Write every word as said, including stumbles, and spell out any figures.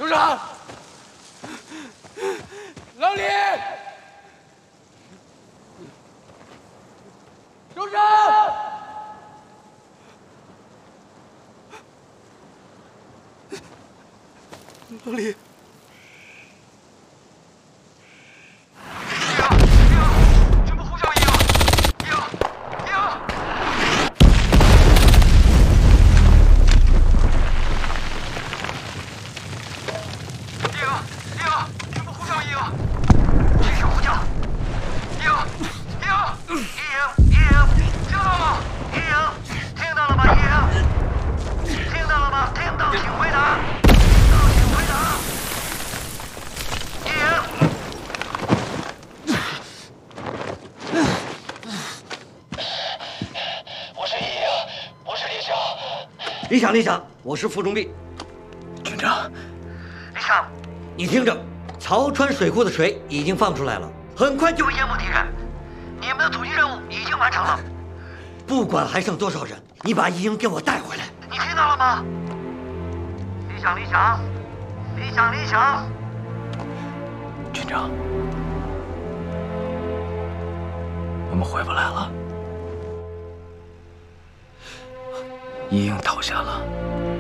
首长，老李，首长，老李。 李想，李想，我是傅中弼。 军长， 李想，你听着，曹川水库的水已经放出来了，很快就会淹没敌人。你们的阻击任务已经完成了。不管还剩多少人，你把一英给我带回来。你听到了吗？李想，李想，李想，李想。 军长，我们回不来了。一英倒下了。